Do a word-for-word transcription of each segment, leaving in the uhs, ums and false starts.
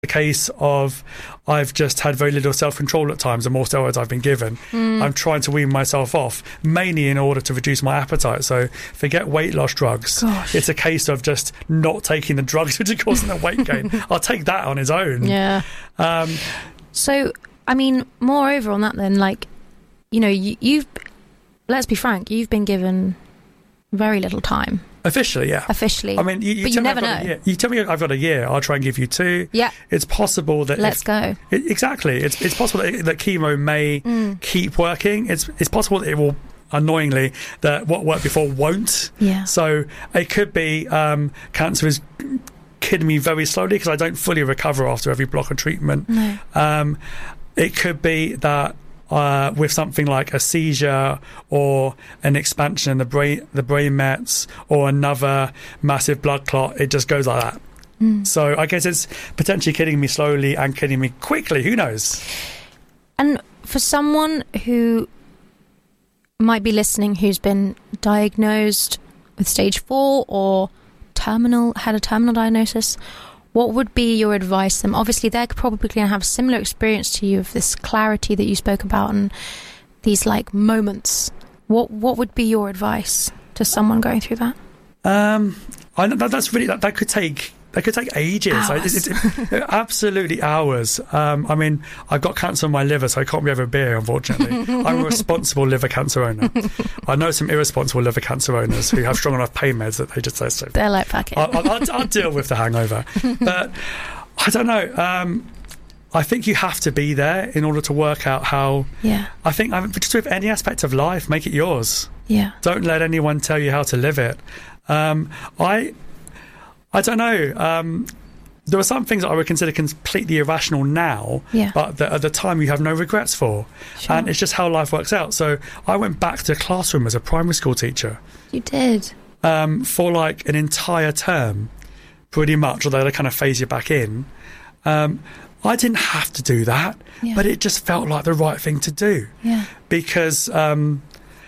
the case of I've just had very little self-control at times. The more steroids I've been given, mm. I'm trying to wean myself off, mainly in order to reduce my appetite. So forget weight loss drugs. Gosh. It's a case of just not taking the drugs which are causing the weight gain. I'll take that on its own. Yeah. Um, so, I mean, moreover on that then, like, you know, you, you've, let's be frank, you've been given very little time. Officially, yeah. Officially. I mean, you, you but tell you me never I've got know. A year. You tell me I've got a year, I'll try and give you two. Yeah. It's possible that... Let's if, go. It, exactly. It's it's possible that, that chemo may Mm. keep working. It's it's possible that it will, annoyingly, that what worked before won't. Yeah. So it could be um, cancer is killing me very slowly because I don't fully recover after every block of treatment. No. Um, it could be that Uh, with something like a seizure or an expansion in the brain, the brain mets, or another massive blood clot, it just goes like that. Mm. So I guess it's potentially killing me slowly and killing me quickly. Who knows? And for someone who might be listening who's been diagnosed with stage four or terminal, had a terminal diagnosis, what would be your advice to them? Obviously, they're probably going to have a similar experience to you of this clarity that you spoke about and these like moments. What what would be your advice to someone going through that? Um, I know that, that's really that, that could take that could take ages. Like, Hours. it's, it's, it's absolutely hours. Um, I mean, I've got cancer on my liver, so I can't be over beer. Unfortunately, I'm a responsible liver cancer owner. I know some irresponsible liver cancer owners who have strong enough pain meds that they just say so. They're like, fuck it. I'll, I'll, I'll deal with the hangover, but I don't know. Um, I think you have to be there in order to work out how. Yeah. I think I mean, just with any aspect of life, make it yours. Yeah. Don't let anyone tell you how to live it. Um, I, I don't know. Um, there are some things that I would consider completely irrational now, Yeah. but that at the time you have no regrets for. Sure. And it's just how life works out. So I went back to the classroom as a primary school teacher You did. um, for like an entire term, pretty much, although they kind of phase you back in. Um, I didn't have to do that, Yeah. but it just felt like the right thing to do. Yeah. Because um,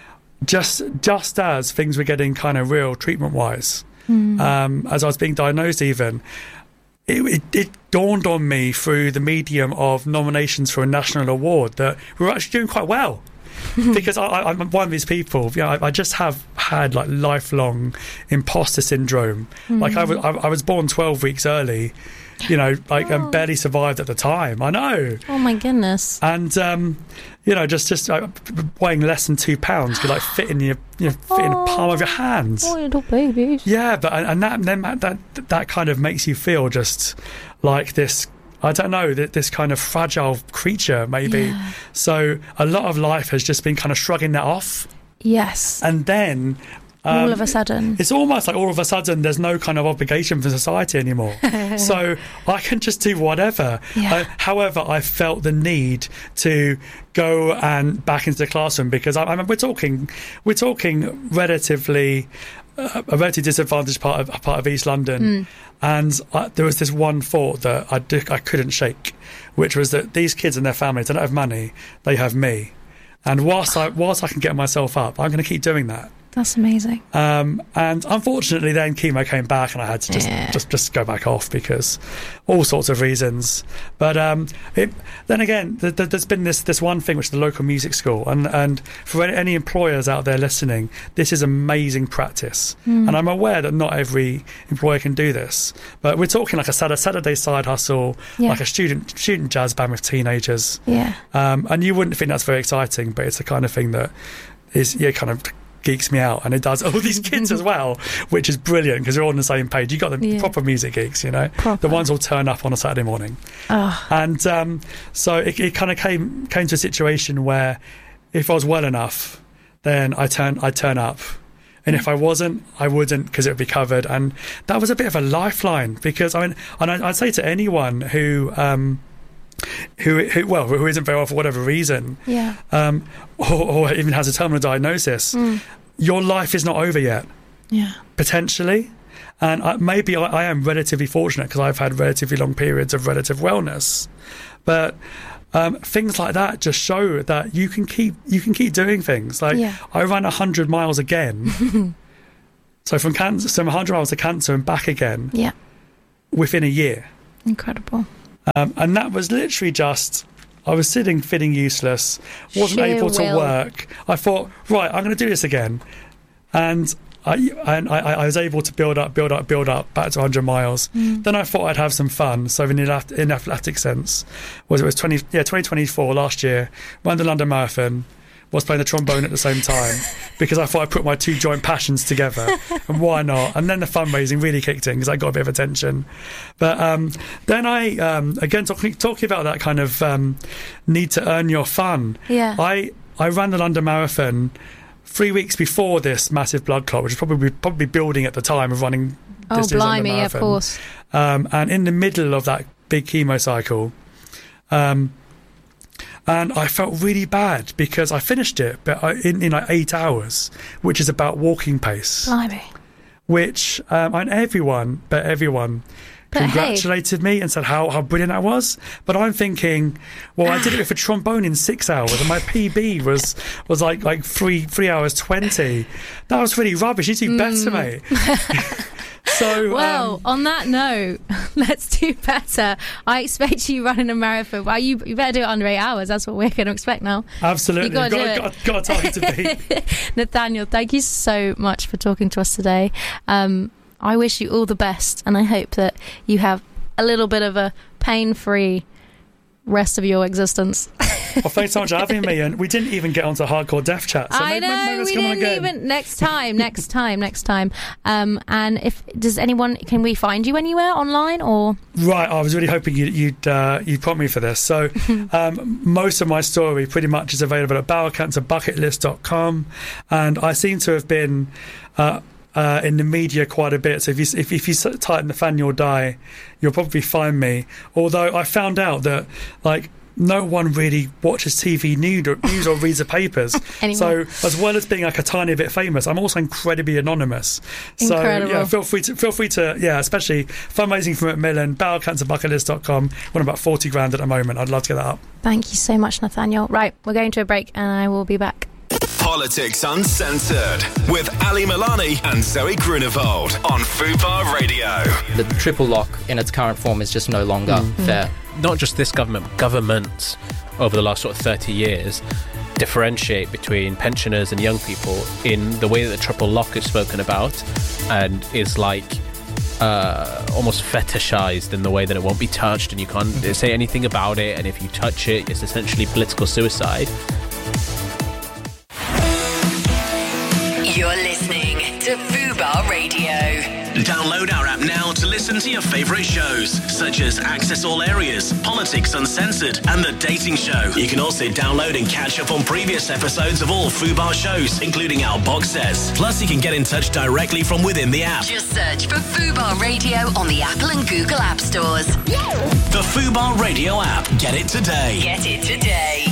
just just as things were getting kind of real treatment-wise, Mm. um, as I was being diagnosed even, it, it, it dawned on me through the medium of nominations for a national award that we were actually doing quite well. Because I, I, I'm one of these people, you know, I, I just have had like lifelong imposter syndrome. Mm. Like I was, I, I was born twelve weeks early, you know, like Oh. and barely survived at the time. I know. Oh my goodness. And um, you know, just just uh, weighing less than two pounds could like fit in your, you know, fit in the palm of your hand. Oh, little babies. Yeah, but and that then that, that that kind of makes you feel just like this. I don't know, this kind of fragile creature, maybe. Yeah. So a lot of life has just been kind of shrugging that off, Yes. and then. Um, All of a sudden. It's almost like all of a sudden there's no kind of obligation for society anymore. So I can just do whatever. Yeah. Uh, however, I felt the need to go and back into the classroom because I, I mean, we're talking, we're talking relatively uh, a relatively disadvantaged part of part of East London, Mm. and I, there was this one thought that I do, I couldn't shake, which was that these kids and their families, they don't have money, they have me, and whilst I whilst I can get myself up, I'm going to keep doing that. That's amazing. Um, and unfortunately, then chemo came back, and I had to just Yeah. just, just go back off because all sorts of reasons. But um, it, then again, th- th- there's been this this one thing, which is the local music school, and and for any, any employers out there listening, this is amazing practice. Mm. And I'm aware that not every employer can do this, but we're talking like a Saturday, Saturday side hustle, Yeah. like a student student jazz band with teenagers. Yeah. Um, and you wouldn't think that's very exciting, but it's the kind of thing that is yeah kind of geeks me out, and it does all these kids as well, which is brilliant because they're all on the same page. You got the Yeah. proper music geeks, you know, Proper. the ones who'll turn up on a Saturday morning. Oh. And um, so it, it kind of came came to a situation where if I was well enough, then I turn I turn up. And if I wasn't, I wouldn't, because it would be covered. And that was a bit of a lifeline because I mean, and I, I'd say to anyone who, um, who, who, well, who isn't very well for whatever reason, Yeah. um, or, or even has a terminal diagnosis, Mm. your life is not over yet, Yeah. potentially. And I, maybe I, I am relatively fortunate because I've had relatively long periods of relative wellness, but. Um, things like that just show that you can keep you can keep doing things. Like Yeah. I ran a hundred miles again, so from cancer, from a hundred miles to cancer and back again Yeah. within a year. Incredible. Um, and that was literally just, I was sitting feeling useless, wasn't Sheer able to will. work. I thought, right, I'm going to do this again. And I, and I, I was able to build up, build up, build up back to one hundred miles. Mm. Then I thought I'd have some fun. So in the in athletic sense, was it was twenty yeah twenty twenty-four last year, ran the London Marathon, was playing the trombone at the same time because I thought I'd put my two joint passions together, and why not? And then the fundraising really kicked in because I got a bit of attention. But um, then I um, again talking talking about that kind of um, need to earn your fun. Yeah, I I ran the London Marathon three weeks before this massive blood clot, which was probably probably building at the time of running. Oh, this blimey! London Yeah, of Marathon. course. Um, and in the middle of that big chemo cycle, um, and I felt really bad because I finished it, but I, in, in like eight hours, which is about walking pace. Blimey! Which um, and everyone, but everyone. But congratulated hey. me and said how, how brilliant I was. But I'm thinking, well, I did it with a trombone in six hours and my P B was was like like three three hours twenty. That was really rubbish. You do better, mm. mate. So well, um, on that note, let's do better. I expect you running a marathon. Well, you you better do it under eight hours. That's what we're going to expect now. Absolutely, you gotta got, do got, got a target to beat. Nathaniel, thank you so much for talking to us today. Um, I wish you all the best, and I hope that you have a little bit of a pain-free rest of your existence. Well, thanks so much for having me, and we didn't even get onto Hardcore Death Chat. So I maybe, know, maybe let's we come on didn't again. even. Next time, next time, next time. Um, and if does anyone, can we find you anywhere online or? Right, I was really hoping you'd you'd, uh, you'd prompt me for this. So um, most of my story pretty much is available at bowel cancer bucket list dot com, and I seem to have been uh, uh, in the media quite a bit. So if you if, if you type Nathaniel Dye, you'll probably find me. Although I found out that like. no one really watches T V news or, news or reads the papers. So as well as being like a tiny bit famous, I'm also incredibly anonymous. Incredible. So yeah, feel free to feel free to yeah, especially fundraising from Macmillan, bowel cancer bucket list dot com. We're on about forty grand at the moment. I'd love to get that up. Thank you so much, Nathaniel. Right, we're going to a break and I will be back. Politics Uncensored with Ali Milani and Zoe Grunewald on Fubar Radio. The triple lock in its current form is just no longer mm. fair. Not just this government, but governments over the last sort of thirty years differentiate between pensioners and young people in the way that the triple lock is spoken about and is like uh, almost fetishized in the way that it won't be touched and you can't mm-hmm. say anything about it, and if you touch it, it's essentially political suicide. You're listening to Fubar Radio. Download our app now to listen to your favourite shows, such as Access All Areas, Politics Uncensored, and The Dating Show. You can also download and catch up on previous episodes of all Fubar shows, including our box sets. Plus, you can get in touch directly from within the app. Just search for Fubar Radio on the Apple and Google App Stores. The Fubar Radio app. Get it today. Get it today.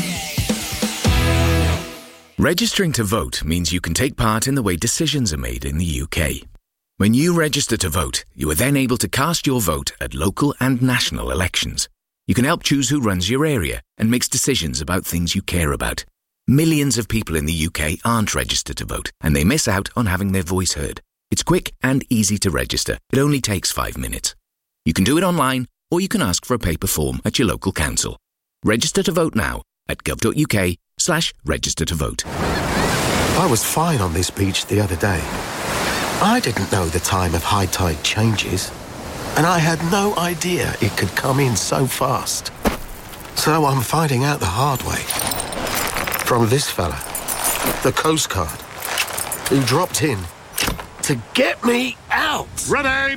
Registering to vote means you can take part in the way decisions are made in the U K. When you register to vote, you are then able to cast your vote at local and national elections. You can help choose who runs your area and makes decisions about things you care about. Millions of people in the U K aren't registered to vote, and they miss out on having their voice heard. It's quick and easy to register. It only takes five minutes. You can do it online, or you can ask for a paper form at your local council. Register to vote now at gov.uk slash register to vote. I was fine on this beach the other day. I didn't know the time of high tide changes, and I had no idea it could come in so fast. So I'm finding out the hard way. From this fella, the Coast Guard, who dropped in to get me out. Ready!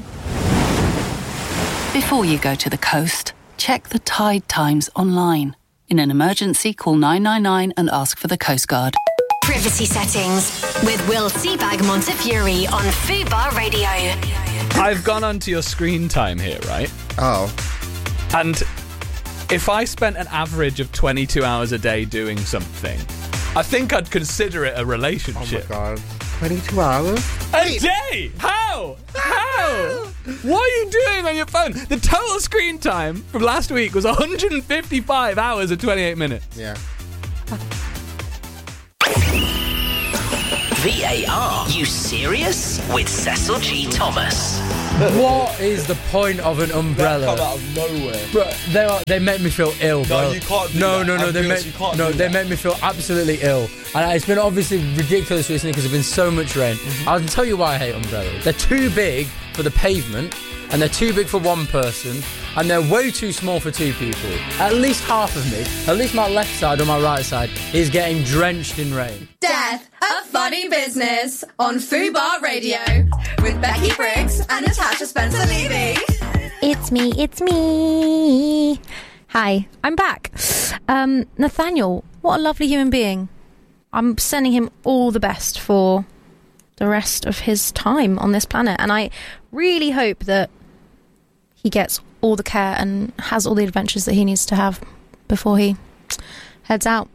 Before you go to the coast, check the tide times online. In an emergency, call nine nine nine and ask for the Coast Guard. Privacy settings with Will Seabag Montefiore on Fubar Radio. I've gone onto your screen time here, right? Oh. And if I spent an average of twenty-two hours a day doing something, I think I'd consider it a relationship. Oh my god. twenty-two hours? A day? How? How? What are you doing on your phone? The total screen time from last week was one hundred fifty-five hours and twenty-eight minutes. Yeah. V A R. You serious? With Cecil G. Thomas. What is the point of an umbrella? That come out of nowhere. Bro, they are, they make me feel ill, bro. No, you can't do no, that. No, no, I'm they honest, make you can't no, do they that. make me feel absolutely ill. And it's been obviously ridiculous recently because there's been so much rain. Mm-hmm. I'll tell you why I hate umbrellas. They're too big for the pavement, and they're too big for one person, and they're way too small for two people. At least half of me, at least my left side or my right side, is getting drenched in rain. Death, a funny business on Fubar Radio with Becky Briggs and Natasha Spencer-Levy. It's me, it's me. Hi, I'm back. Um, Nathaniel, what a lovely human being. I'm sending him all the best for the rest of his time on this planet, and I really hope that he gets all the care and has all the adventures that he needs to have before he heads out.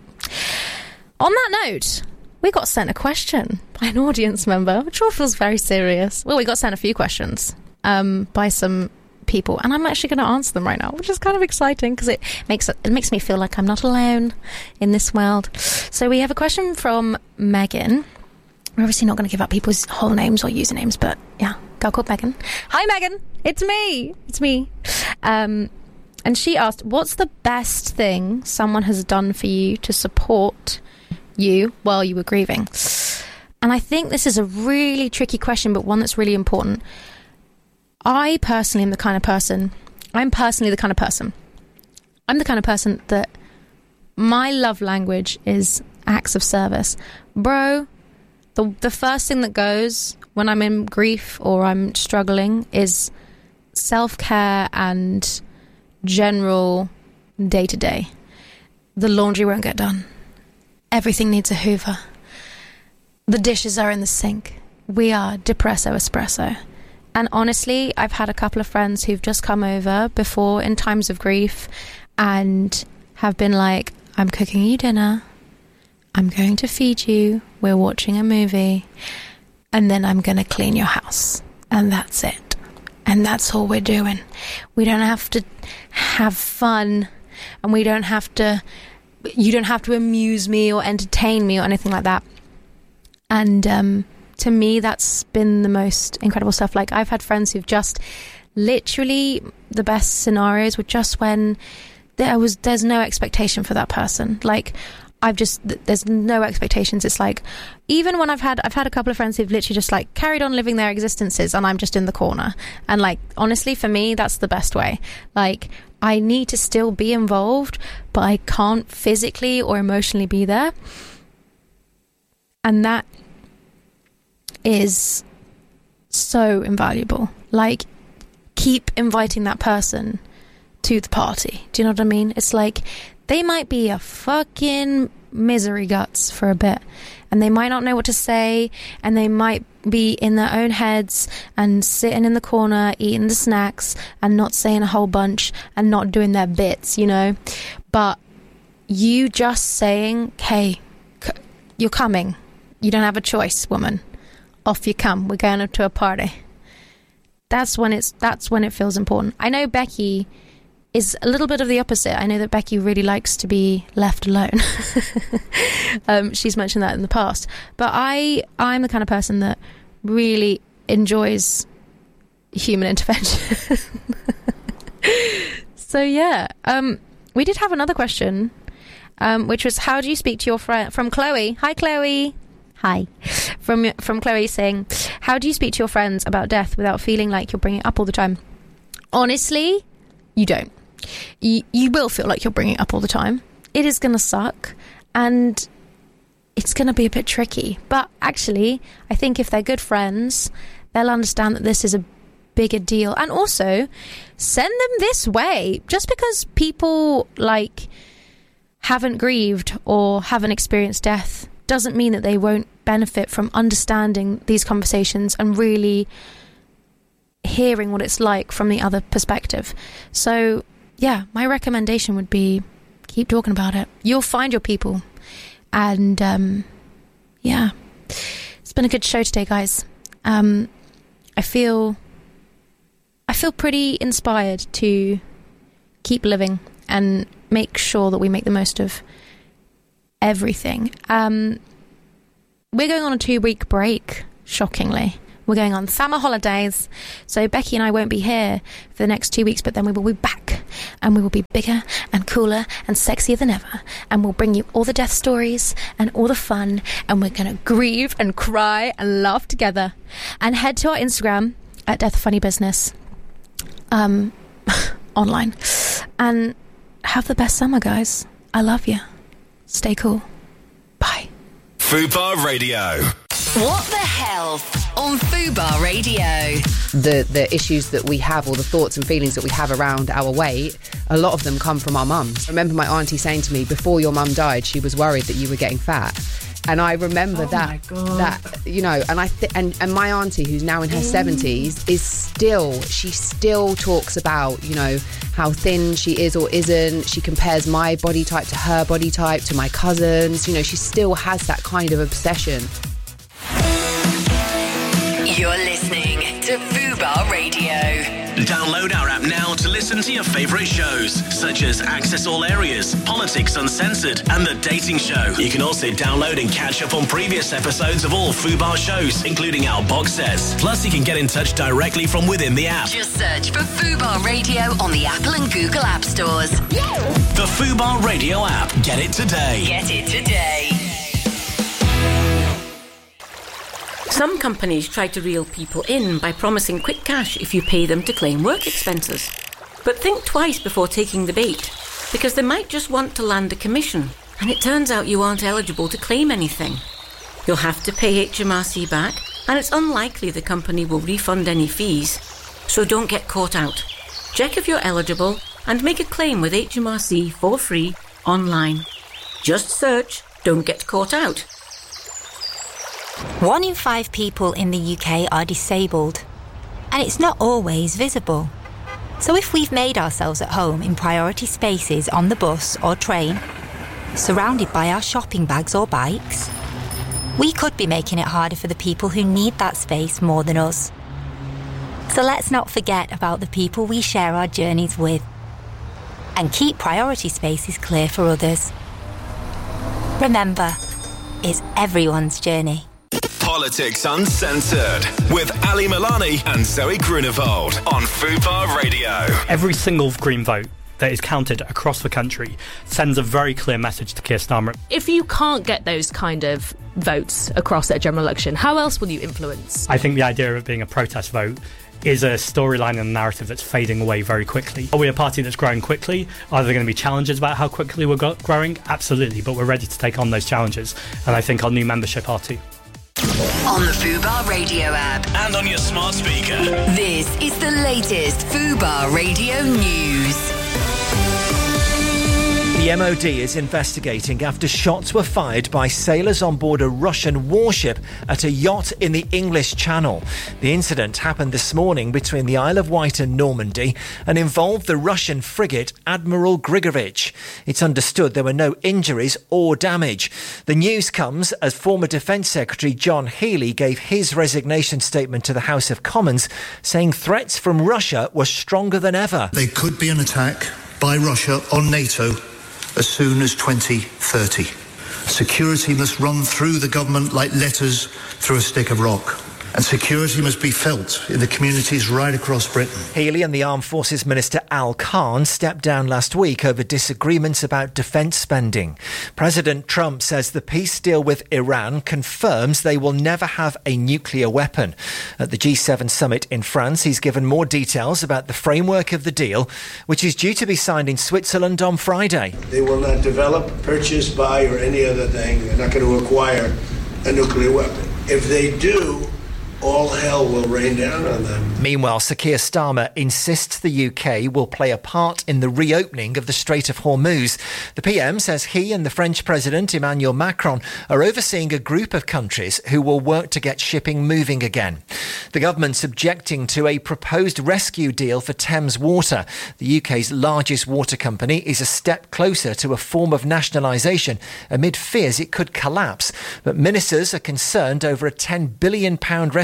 On that note, we got sent a question by an audience member, which all feels very serious. Well, we got sent a few questions um, by some people, and I'm actually going to answer them right now, which is kind of exciting because it makes it makes me feel like I'm not alone in this world. So we have a question from Megan. We're obviously not going to give up people's whole names or usernames, but yeah, girl called Megan. Hi, Megan. It's me. It's me. Um, and she asked, what's the best thing someone has done for you to support you while you were grieving? And I think this is a really tricky question, but one that's really important. I personally am the kind of person, I'm personally the kind of person, I'm the kind of person that my love language is acts of service. Bro, the the first thing that goes when I'm in grief or I'm struggling is self-care and general day-to-day. The laundry won't get done. Everything needs a hoover. The dishes are in the sink. We are depresso espresso. And honestly, I've had a couple of friends who've just come over before in times of grief and have been like, I'm cooking you dinner, I'm going to feed you, we're watching a movie, and then I'm going to clean your house. And that's it. And that's all we're doing. We don't have to have fun, and we don't have to, you don't have to amuse me or entertain me or anything like that. And um, to me, that's been the most incredible stuff. Like, I've had friends who've just literally, the best scenarios were just when there was, there's no expectation for that person. Like, I've just, there's no expectations. It's like, even when I've had, I've had a couple of friends who've literally just like carried on living their existences and I'm just in the corner. And like, honestly, for me, that's the best way. Like, I need to still be involved, but I can't physically or emotionally be there. And that is so invaluable. Like, keep inviting that person to the party. Do you know what I mean? It's like, they might be a fucking misery guts for a bit, and they might not know what to say, and they might be in their own heads and sitting in the corner eating the snacks and not saying a whole bunch and not doing their bits, you know. But you just saying, hey, c- you're coming, you don't have a choice, woman, off you come, we're going up to a party. That's when it's that's when it feels important. I know Becky is a little bit of the opposite. I know that Becky really likes to be left alone. um, she's mentioned that in the past. But I, I'm the kind of person that really enjoys human intervention. So yeah, um, we did have another question, um, which was, how do you speak to your friend? From Chloe. Hi, Chloe. Hi. From from Chloe saying, how do you speak to your friends about death without feeling like you're bringing it up all the time? Honestly, you don't. You, you will feel like you're bringing it up all the time. It is going to suck, and it's going to be a bit tricky. But actually, I think if they're good friends, they'll understand that this is a bigger deal. And also, send them this way. Just because people, like, haven't grieved or haven't experienced death doesn't mean that they won't benefit from understanding these conversations and really hearing what it's like from the other perspective. So yeah, my recommendation would be keep talking about it. You'll find your people. And um yeah, it's been a good show today, guys. um I feel I feel pretty inspired to keep living and make sure that we make the most of everything. Um we're going on a two-week break, shockingly. We're going on summer holidays. So Becky and I won't be here for the next two weeks, but then we will be back. And we will be bigger and cooler and sexier than ever. And we'll bring you all the death stories and all the fun. And we're going to grieve and cry and laugh together. And head to our Instagram at Death Funny Business. Um, online. And have the best summer, guys. I love you. Stay cool. Bye. Fubar Radio. What the Health on Fubar Radio. The the issues that we have, or the thoughts and feelings that we have around our weight, a lot of them come from our mums. I remember my auntie saying to me, before your mum died, she was worried that you were getting fat. And I remember oh that, that, you know, and I th- and, and my auntie, who's now in her seventies, is still, she still talks about, you know, how thin she is or isn't. She compares my body type to her body type, to my cousins. You know, she still has that kind of obsession. You're listening to Fubar Radio. Download our app now to listen to your favourite shows, such as Access All Areas, Politics Uncensored, and The Dating Show. You can also download and catch up on previous episodes of all Fubar shows, including our box sets. Plus, you can get in touch directly from within the app. Just search for Fubar Radio on the Apple and Google App Stores. The Fubar Radio app. Get it today. Get it today. Some companies try to reel people in by promising quick cash if you pay them to claim work expenses. But think twice before taking the bait, because they might just want to land a commission, and it turns out you aren't eligible to claim anything. You'll have to pay H M R C back, and it's unlikely the company will refund any fees. So don't get caught out. Check if you're eligible and make a claim with H M R C for free online. Just search "Don't Get Caught Out." One in five people in the U K are disabled, and it's not always visible. So if we've made ourselves at home in priority spaces on the bus or train, surrounded by our shopping bags or bikes, we could be making it harder for the people who need that space more than us. So let's not forget about the people we share our journeys with, and keep priority spaces clear for others. Remember, it's everyone's journey. Politics Uncensored with Ali Milani and Zoe Grunewald on Fubar Radio. Every single Green vote that is counted across the country sends a very clear message to Keir Starmer. If you can't get those kind of votes across at a general election, how else will you influence? I think the idea of it being a protest vote is a storyline and a narrative that's fading away very quickly. Are we a party that's growing quickly? Are there going to be challenges about how quickly we're go- growing? Absolutely, but we're ready to take on those challenges, and I think our new membership are too. On the Fubar Radio app. And on your smart speaker. This is the latest Fubar Radio news. The M O D is investigating after shots were fired by sailors on board a Russian warship at a yacht in the English Channel. The incident happened this morning between the Isle of Wight and Normandy and involved the Russian frigate Admiral Grigorich. It's understood there were no injuries or damage. The news comes as former Defence Secretary John Healey gave his resignation statement to the House of Commons, saying threats from Russia were stronger than ever. There could be an attack by Russia on NATO as soon as twenty thirty. Security must run through the government like letters through a stick of rock. And security must be felt in the communities right across Britain. Healey and the Armed Forces Minister Al Khan stepped down last week over disagreements about defence spending. President Trump says the peace deal with Iran confirms they will never have a nuclear weapon. At the G seven summit in France, he's given more details about the framework of the deal, which is due to be signed in Switzerland on Friday. They will not develop, purchase, buy, or any other thing. They're not going to acquire a nuclear weapon. If they do, all hell will rain down on them. Meanwhile, Sir Keir Starmer insists the U K will play a part in the reopening of the Strait of Hormuz. The P M says he and the French President Emmanuel Macron are overseeing a group of countries who will work to get shipping moving again. The government's objecting to a proposed rescue deal for Thames Water. The U K's largest water company is a step closer to a form of nationalisation amid fears it could collapse. But ministers are concerned over a ten billion pounds rescue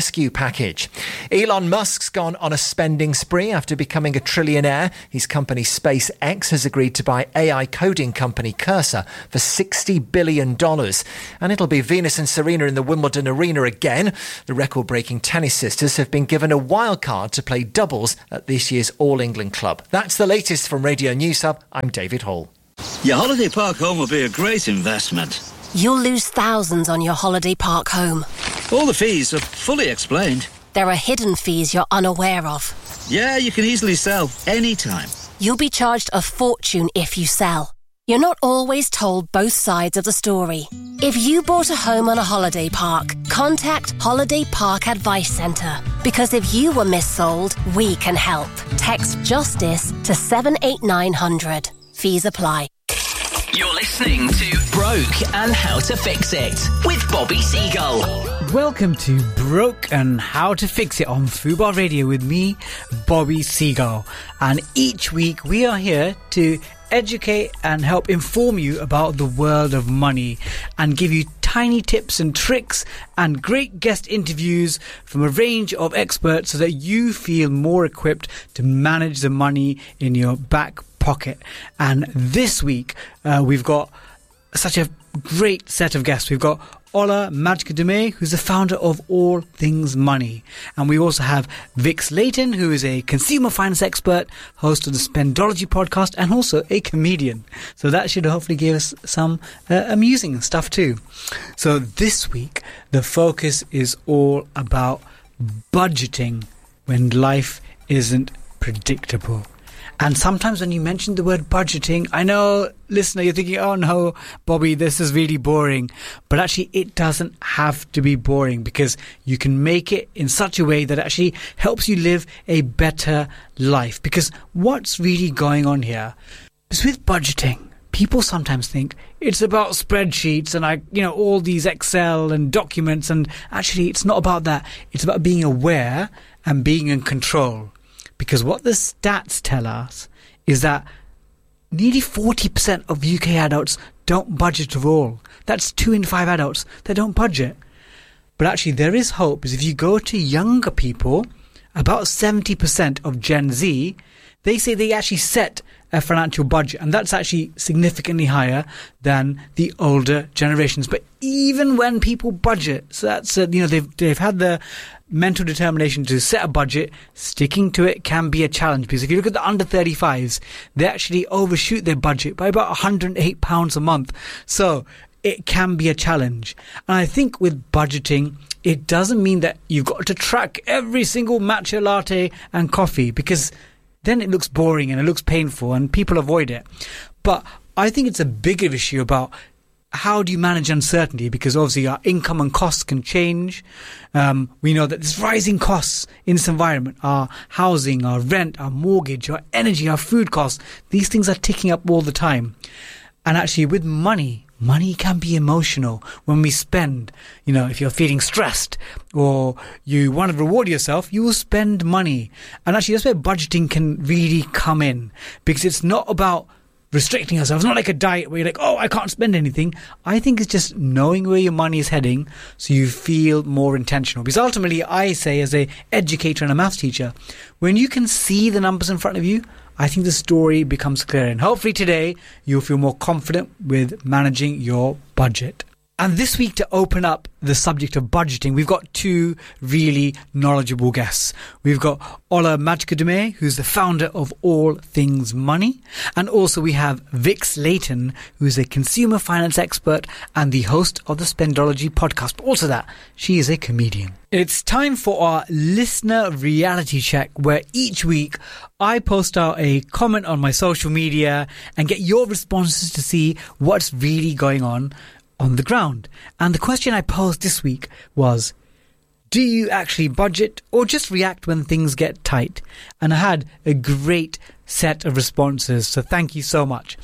rescue package. Elon Musk's gone on a spending spree after becoming a trillionaire. His company SpaceX has agreed to buy A I coding company Cursor for sixty billion dollars. And it'll be Venus and Serena in the Wimbledon Arena again. The record-breaking tennis sisters have been given a wild card to play doubles at this year's All England Club. That's the latest from Radio News Hub. I'm David Hall. Your holiday park home will be a great investment. You'll lose thousands on your holiday park home. All the fees are fully explained. There are hidden fees you're unaware of. Yeah, you can easily sell anytime. You'll be charged a fortune if you sell. You're not always told both sides of the story. If you bought a home on a holiday park, contact Holiday Park Advice Centre. Because if you were missold, we can help. Text JUSTICE to seven eight nine hundred. Fees apply. You're listening to Broke and How to Fix It with Bobby Seagull. Welcome to Broke and How to Fix It on Fubar Radio with me, Bobby Seagull. And each week we are here to educate and help inform you about the world of money and give you tiny tips and tricks and great guest interviews from a range of experts so that you feel more equipped to manage the money in your back pocket. And this week uh, we've got such a great set of guests. We've got Ola Majka-Dume, who's the founder of All Things Money. And we also have Vix Layton, who is a consumer finance expert, host of the Spendology podcast, and also a comedian. So that should hopefully give us some uh, amusing stuff too. So this week, the focus is all about budgeting when life isn't predictable. And sometimes when you mention the word budgeting, I know, listener, you're thinking, oh no, Bobby, this is really boring. But actually, it doesn't have to be boring because you can make it in such a way that actually helps you live a better life. Because what's really going on here is with budgeting, people sometimes think it's about spreadsheets and I, you know, all these Excel and documents. And actually, it's not about that. It's about being aware and being in control. Because what the stats tell us is that nearly forty percent of U K adults don't budget at all. That's two in five adults that don't budget. But actually there is hope, is if you go to younger people, about seventy percent of Gen Z, they say they actually set a financial budget. And that's actually significantly higher than the older generations. But even when people budget, so that's, uh, you know, they've, they've had the mental determination to set a budget, sticking to it can be a challenge. Because if you look at the under thirty-fives, they actually overshoot their budget by about one hundred eight pounds a month. So it can be a challenge. And I think with budgeting, it doesn't mean that you've got to track every single matcha latte and coffee, because then it looks boring and it looks painful and people avoid it. But I think it's a bigger issue about how do you manage uncertainty, because obviously our income and costs can change. Um, we know that there's rising costs in this environment. Our housing, our rent, our mortgage, our energy, our food costs, these things are ticking up all the time. And actually with money, money can be emotional when we spend. You know, if you're feeling stressed or you want to reward yourself, you will spend money. And actually that's where budgeting can really come in, because it's not about restricting yourself. It's not like a diet where you're like, oh, I can't spend anything. I think it's just knowing where your money is heading so you feel more intentional. Because ultimately, I say as a educator and a maths teacher, when you can see the numbers in front of you, I think the story becomes clear. And hopefully today, you'll feel more confident with managing your budget. And this week, to open up the subject of budgeting, we've got two really knowledgeable guests. We've got Ola Majka-Dume, who's the founder of All Things Money. And also we have Vix Layton, who's a consumer finance expert and the host of the Spendology podcast. But also that, she is a comedian. It's time for our listener reality check, where each week I post out a comment on my social media and get your responses to see what's really going on on the ground. And the question I posed this week was, do you actually budget or just react when things get tight? And I had a great set of responses, so thank you so much.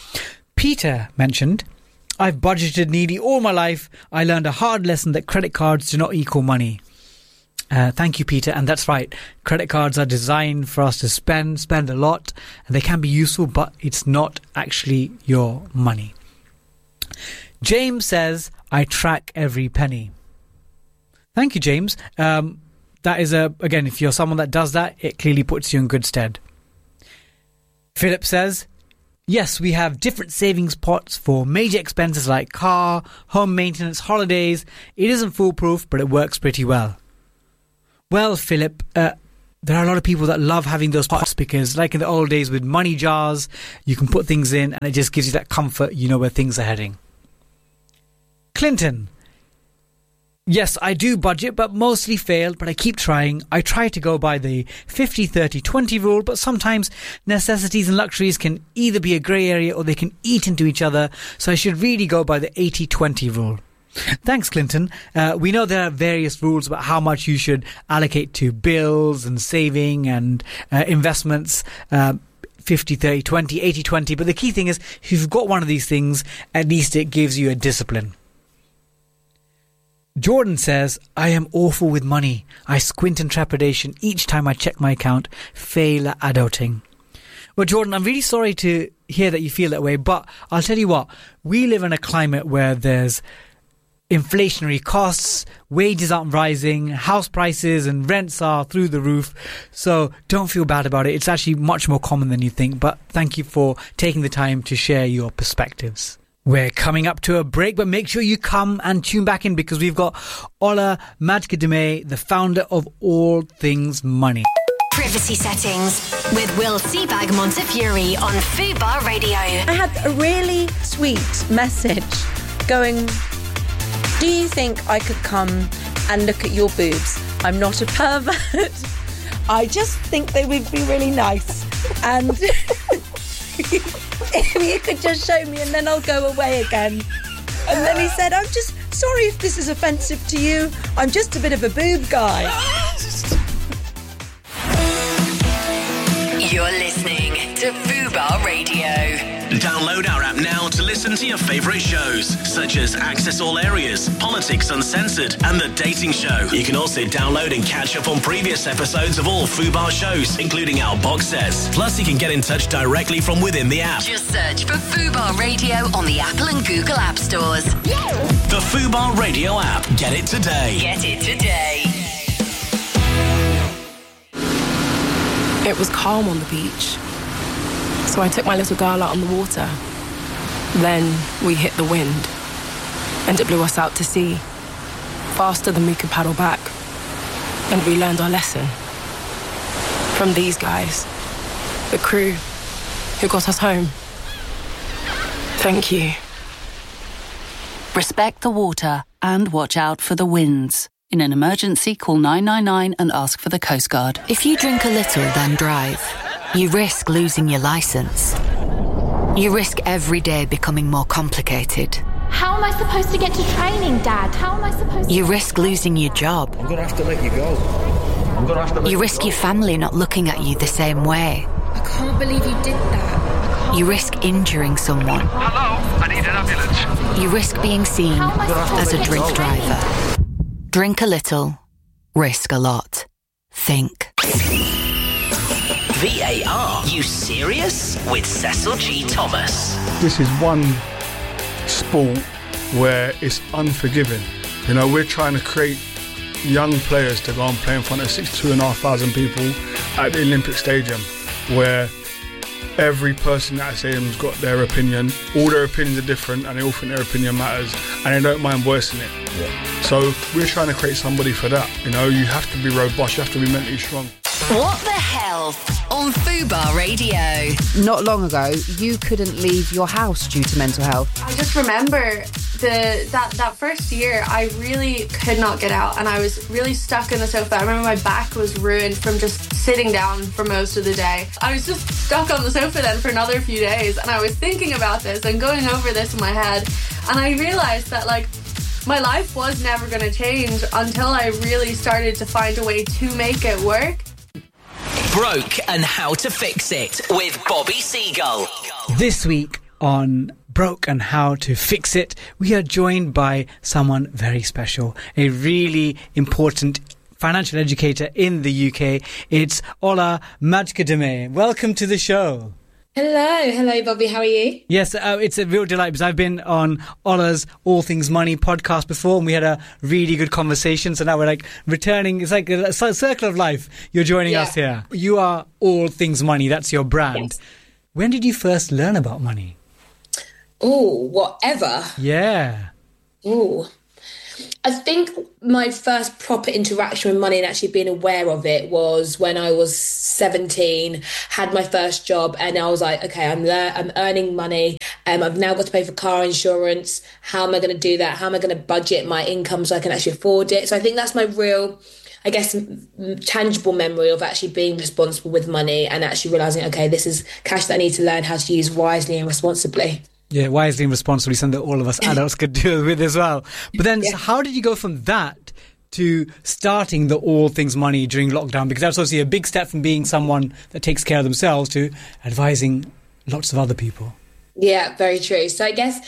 Peter mentioned, I've budgeted nearly all my life. I learned a hard lesson that credit cards do not equal money. Uh, thank you, Peter. And that's right. Credit cards are designed for us to spend, spend a lot, and they can be useful, but it's not actually your money. James says, I track every penny. Thank you, James. Um, that is a, again, if you're someone that does that, it clearly puts you in good stead. Philip says, yes, we have different savings pots for major expenses like car, home maintenance, holidays. It isn't foolproof, but it works pretty well. Well, Philip, uh, there are a lot of people that love having those pots because, like in the old days with money jars, you can put things in and it just gives you that comfort, you know where things are heading. Clinton. Yes, I do budget, but mostly fail, but I keep trying. I try to go by the fifty thirty twenty rule, but sometimes necessities and luxuries can either be a grey area or they can eat into each other, so I should really go by the eighty twenty rule. Thanks, Clinton. Uh, we know there are various rules about how much you should allocate to bills and saving and uh, investments, uh, fifty thirty twenty, eighty twenty, but the key thing is, if you've got one of these things, at least it gives you a discipline. Jordan says, I am awful with money. I squint in trepidation each time I check my account. Fail at adulting. Well, Jordan, I'm really sorry to hear that you feel that way, but I'll tell you what, we live in a climate where there's inflationary costs, wages aren't rising, house prices and rents are through the roof. So don't feel bad about it. It's actually much more common than you think. But thank you for taking the time to share your perspectives. We're coming up to a break, but make sure you come and tune back in because we've got Ola Madkademe, the founder of All Things Money. Privacy settings with Will Seabag Montefiore on Fubar Radio. I had a really sweet message going, do you think I could come and look at your boobs? I'm not a pervert. I just think they would be really nice. And if you could just show me and then I'll go away again. And then he said, I'm just sorry if this is offensive to you. I'm just a bit of a boob guy. You're listening to Fubar Radio. Download our app now to listen to your favourite shows, such as Access All Areas, Politics Uncensored, and The Dating Show. You can also download and catch up on previous episodes of all Fubar shows, including our box sets. Plus, you can get in touch directly from within the app. Just search for Fubar Radio on the Apple and Google App Stores. The Fubar Radio app. Get it today. Get it today. It was calm on the beach, so I took my little girl out on the water. Then we hit the wind, and it blew us out to sea, faster than we could paddle back. And we learned our lesson from these guys, the crew who got us home. Thank you. Respect the water and watch out for the winds. In an emergency, call nine nine nine and ask for the Coast Guard. If you drink a little, then drive, you risk losing your licence. You risk every day becoming more complicated. How am I supposed to get to training, Dad? How am I supposed to... You risk losing your job. I'm going to have to let you go. I'm going to have to let you risk your family not looking at you the same way. I can't believe you did that. You risk injuring someone. Hello, I need an ambulance. You risk being seen as a drink driver. Drink a little, risk a lot. Think. V A R, you serious? With Cecil G. Thomas. This is one sport where it's unforgiving. You know, we're trying to create young players to go and play in front of sixty-two and a half thousand people at the Olympic Stadium, where every person at that stadium's got their opinion. All their opinions are different and they all think their opinion matters and they don't mind voicing it. Yeah. So we're trying to create somebody for that. You know, you have to be robust, you have to be mentally strong. What the health on Fubar Radio. Not long ago, you couldn't leave your house due to mental health. I just remember the that, that first year, I really could not get out and I was really stuck in the sofa. I remember my back was ruined from just sitting down for most of the day. I was just stuck on the sofa then for another few days and I was thinking about this and going over this in my head, and I realised that, like, my life was never going to change until I really started to find a way to make it work. Broke and How to Fix It with Bobby Seagull. This week on Broke and How to Fix It, we are joined by someone very special, a really important financial educator in the U K. It's Ola Madkademe. Welcome to the show. Hello, hello, Bobby. How are you? Yes, uh, it's a real delight because I've been on Ola's All Things Money podcast before and we had a really good conversation. So now we're like returning. It's like a, a circle of life. You're joining yeah. us here. You are All Things Money. That's your brand. Yes. When did you first learn about money? Oh, whatever. Yeah. Oh, I think my first proper interaction with money and actually being aware of it was when I was seventeen, had my first job, and I was like, okay, I'm there, I'm earning money, um, I've now got to pay for car insurance. How am I going to do that? How am I going to budget my income so I can actually afford it? So I think that's my real, I guess, tangible memory of actually being responsible with money and actually realising, okay, this is cash that I need to learn how to use wisely and responsibly. Yeah, wisely and responsibly, something that all of us adults could do with as well. But then yeah. so how did you go from that to starting the All Things Money during lockdown? Because that's obviously a big step from being someone that takes care of themselves to advising lots of other people. Yeah, very true. So I guess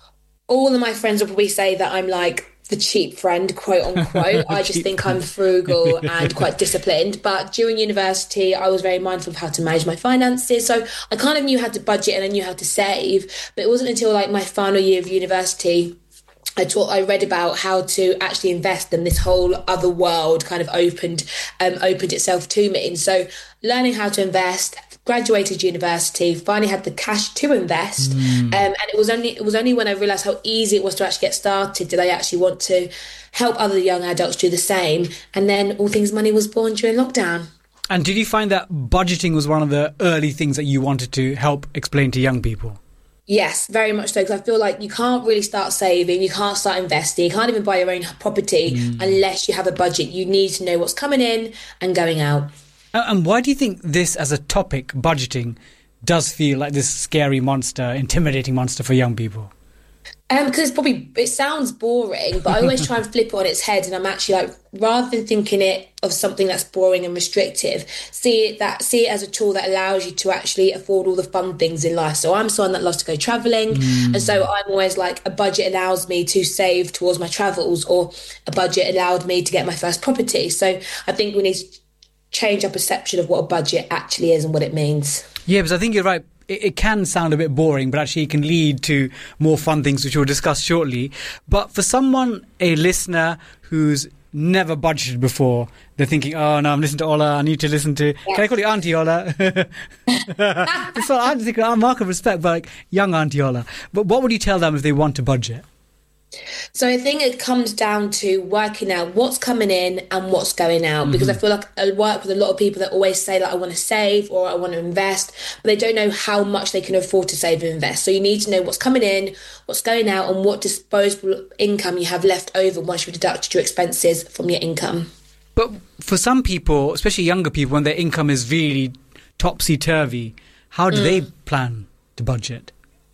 all of my friends will probably say that I'm like the cheap friend, quote unquote. I just think I'm frugal and quite disciplined. But during university, I was very mindful of how to manage my finances. So I kind of knew how to budget and I knew how to save. But it wasn't until like my final year of university I taught, I read about how to actually invest, and this whole other world kind of opened um, opened itself to me. And so learning how to invest, graduated university, finally had the cash to invest. Mm. Um, and it was only it was only when I realised how easy it was to actually get started did I actually want to help other young adults do the same. And then All Things Money was born during lockdown. And did you find that budgeting was one of the early things that you wanted to help explain to young people? Yes, very much so, because I feel like you can't really start saving, you can't start investing, you can't even buy your own property mm. unless you have a budget. You need to know what's coming in and going out. And why do you think this as a topic, budgeting, does feel like this scary monster, intimidating monster for young people? Um, because it's probably, it sounds boring, but I always try and flip it on its head, and I'm actually like, rather than thinking it of something that's boring and restrictive, see it that see it as a tool that allows you to actually afford all the fun things in life. So I'm someone that loves to go travelling, mm. and so I'm always like, a budget allows me to save towards my travels, or a budget allowed me to get my first property. So I think we need to change our perception of what a budget actually is and what it means. Yeah, because I think you're right. It can sound a bit boring, but actually it can lead to more fun things, which we'll discuss shortly. But for someone, a listener who's never budgeted before, they're thinking, oh no, I'm listening to Ola, I need to listen to... Yes. Can I call you Auntie Ola? That's what I'm thinking, I'm mark of respect, but like young Auntie Ola. But what would you tell them if they want to budget? So I think it comes down to working out what's coming in and what's going out, mm-hmm. because I feel like I work with a lot of people that always say that I want to save or I want to invest, but they don't know how much they can afford to save and invest. So you need to know what's coming in, what's going out, and what disposable income you have left over once you've deducted your expenses from your income. But for some people, especially younger people, when their income is really topsy-turvy, how do mm. they plan to budget?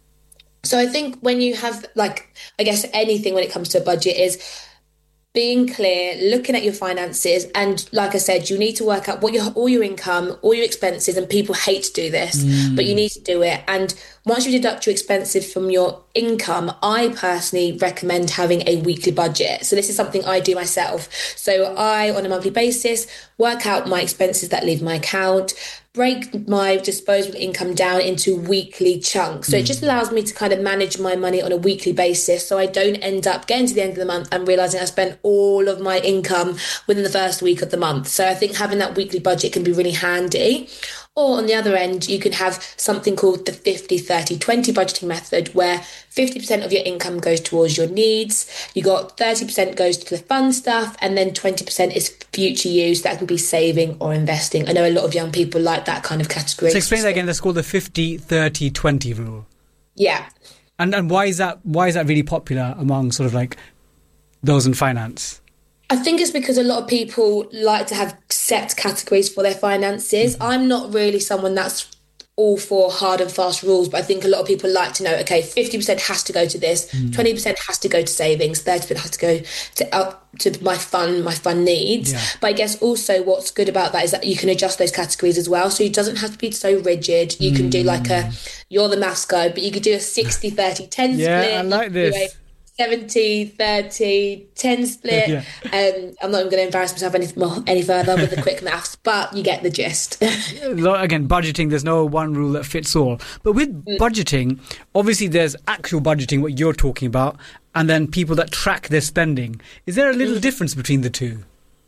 So I think when you have, like, I guess anything when it comes to a budget is being clear, looking at your finances. And like I said, you need to work out what your all your income, all your expenses, and people hate to do this, mm. but you need to do it. And once you deduct your expenses from your income, I personally recommend having a weekly budget. So this is something I do myself. So I, on a monthly basis, work out my expenses that leave my account, break my disposable income down into weekly chunks. So mm. it just allows me to kind of manage my money on a weekly basis, so I don't end up getting to the end of the month and realising I spent all of my income within the first week of the month. So I think having that weekly budget can be really handy. Or on the other end, you can have something called the fifty thirty twenty budgeting method, where fifty percent of your income goes towards your needs, you got thirty percent goes to the fun stuff, and then twenty percent is future use. That can be saving or investing. I know a lot of young people like that kind of category. So explain that again. That's called the fifty thirty twenty rule. Yeah. And and why is that why is that really popular among sort of like those in finance? I think it's because a lot of people like to have set categories for their finances. Mm-hmm. I'm not really someone that's all for hard and fast rules, but I think a lot of people like to know, okay, fifty percent has to go to this, mm. twenty percent has to go to savings, thirty percent has to go to up to my fun, my fun needs. Yeah. But I guess also what's good about that is that you can adjust those categories as well. So it doesn't have to be so rigid. You mm. can do like a, you're the maths guy, but you could do a sixty thirty ten yeah, split. I like this. seventy, thirty, ten split. Yeah. Um, I'm not even going to embarrass myself any more, any further with the quick maths, but you get the gist. Again, budgeting, there's no one rule that fits all. But with Mm. budgeting, obviously there's actual budgeting, what you're talking about, and then people that track their spending. Is there a little difference between the two?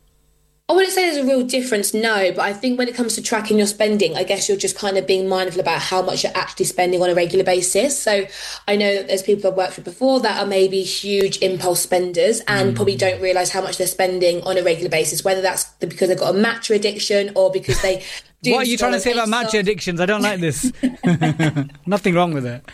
I wouldn't say there's a real difference, no, but I think when it comes to tracking your spending, I guess you're just kind of being mindful about how much you're actually spending on a regular basis. So I know that there's people I've worked with before that are maybe huge impulse spenders and Mm. probably don't realise how much they're spending on a regular basis, whether that's because they've got a matcha addiction or because they do... What are you trying to say about matcha addictions? I don't like this. Nothing wrong with it.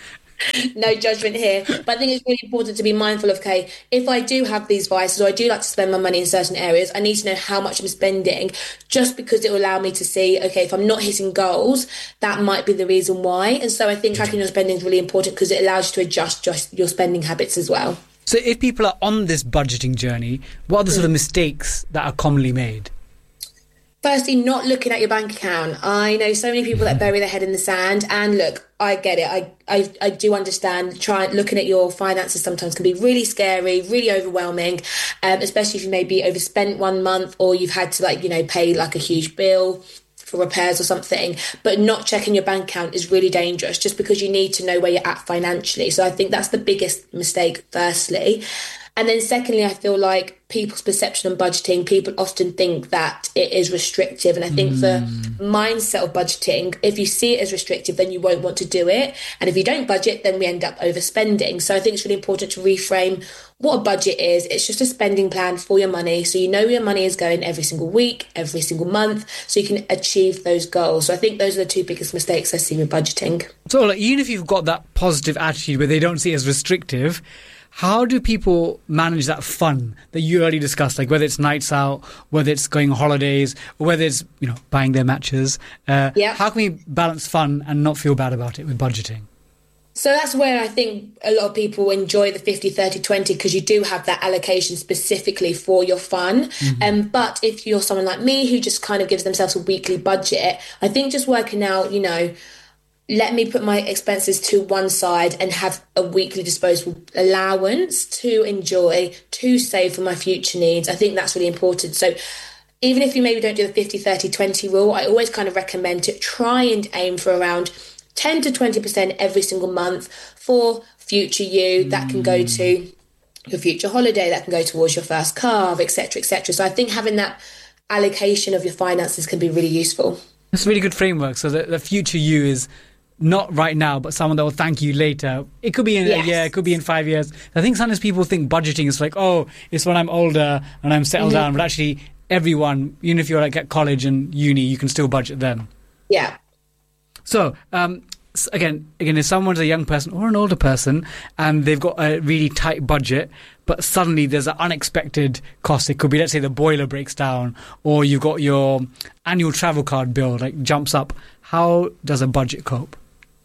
No judgment here, but I think it's really important to be mindful of, okay, if I do have these vices or I do like to spend my money in certain areas, I need to know how much I'm spending, just because it will allow me to see, okay, if I'm not hitting goals, that might be the reason why. And so I think tracking your spending is really important because it allows you to adjust just your spending habits as well. So if people are on this budgeting journey, what are the sort of mistakes that are commonly made? Firstly, not looking at your bank account. I know so many people that bury their head in the sand, and look, I get it. I, I, I do understand. Try looking at your finances sometimes can be really scary, really overwhelming, um, especially if you maybe overspent one month or you've had to, like, you know, pay like a huge bill for repairs or something. But not checking your bank account is really dangerous, just because you need to know where you're at financially. So I think that's the biggest mistake, firstly. And then secondly, I feel like people's perception on budgeting, people often think that it is restrictive. And I think the mindset of budgeting, if you see it as restrictive, then you won't want to do it. And if you don't budget, then we end up overspending. So I think it's really important to reframe what a budget is. It's just a spending plan for your money. So you know where your money is going every single week, every single month, so you can achieve those goals. So I think those are the two biggest mistakes I see with budgeting. So like, even if you've got that positive attitude where they don't see it as restrictive, how do people manage that fun that you already discussed, like whether it's nights out, whether it's going on holidays, or whether it's, you know, buying their matches? Uh, yeah. How can we balance fun and not feel bad about it with budgeting? So that's where I think a lot of people enjoy the fifty, thirty, twenty, because you do have that allocation specifically for your fun. Mm-hmm. Um, but if you're someone like me who just kind of gives themselves a weekly budget, I think just working out, you know, let me put my expenses to one side and have a weekly disposable allowance to enjoy, to save for my future needs. I think that's really important. So even if you maybe don't do the fifty, thirty, twenty rule, I always kind of recommend to try and aim for around ten to twenty percent every single month for future you. That can go to your future holiday, that can go towards your first car, et cetera, et cetera. So I think having that allocation of your finances can be really useful. It's a really good framework. So the, the future you is not right now, but someone that will thank you later. It could be in yes. a year, it could be in five years. I think sometimes people think budgeting is like, oh, it's when I'm older and I'm settled mm-hmm. down. But actually, everyone, even if you're like at college and uni, you can still budget then. Yeah. So, um, again, again, if someone's a young person or an older person and they've got a really tight budget, but suddenly there's an unexpected cost. It could be, let's say, the boiler breaks down, or you've got your annual travel card bill like jumps up. How does a budget cope?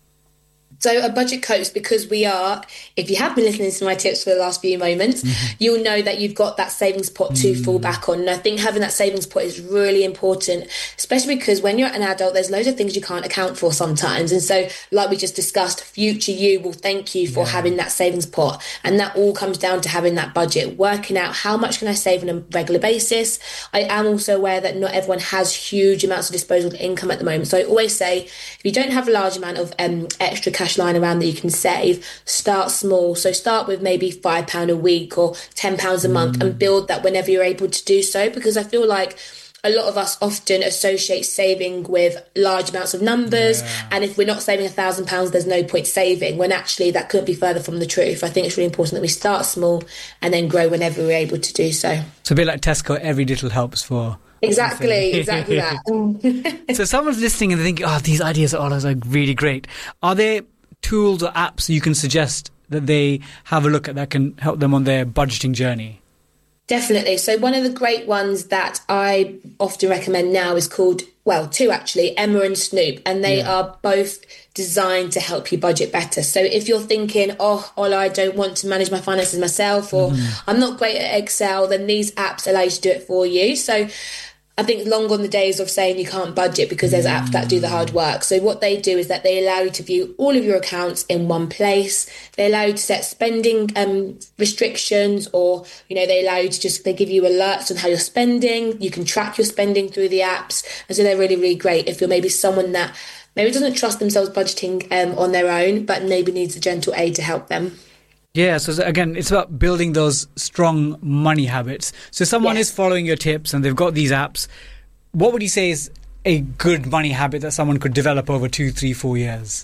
So a budget copes because we are, if you have been listening to my tips for the last few moments, mm-hmm. you'll know that you've got that savings pot to mm. fall back on. And I think having that savings pot is really important, especially because when you're an adult, there's loads of things you can't account for sometimes. And so, like we just discussed, future you will thank you for yeah. having that savings pot. And that all comes down to having that budget, working out how much can I save on a regular basis. I am also aware that not everyone has huge amounts of disposable income at the moment. So I always say, if you don't have a large amount of um, extra cash lying around that you can save, start small. So start with maybe five pounds a week or ten pounds a month mm. and build that whenever you're able to do so, because I feel like a lot of us often associate saving with large amounts of numbers, yeah. and if we're not saving a thousand pounds, there's no point saving, when actually that couldn't be further from the truth. I think it's really important that we start small and then grow whenever we're able to do so. So a bit like Tesco, every little helps for... Exactly, exactly that. So someone's listening and they think, oh, these ideas are all are really great. Are there tools or apps you can suggest that they have a look at that can help them on their budgeting journey? Definitely. So one of the great ones that I often recommend now is called, well, two actually, Emma and Snoop, and they yeah. are both designed to help you budget better. So if you're thinking, oh, Ola, I don't want to manage my finances myself, or mm. I'm not great at Excel, then these apps allow you to do it for you. So I think long gone the days of saying you can't budget because there's apps that do the hard work. So what they do is that they allow you to view all of your accounts in one place. They allow you to set spending um, restrictions, or, you know, they allow you to just, they give you alerts on how you're spending. You can track your spending through the apps. And so they're really, really great if you're maybe someone that maybe doesn't trust themselves budgeting um, on their own, but maybe needs a gentle aid to help them. Yeah, so again, it's about building those strong money habits. So someone Yes. is following your tips and they've got these apps. What would you say is a good money habit that someone could develop over two, three, four years?